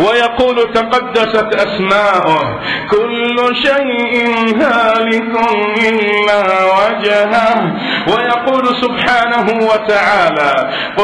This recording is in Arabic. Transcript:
ويقول تقدست أسماؤه: كل شيء هالك إلا وجهه. ويقول سبحانه وتعالى: